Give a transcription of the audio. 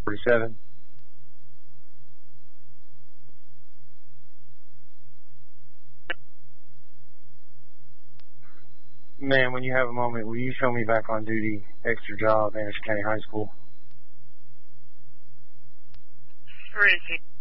47. Man, when you have a moment, will you show me back on duty, extra job, Anderson County High School? 318.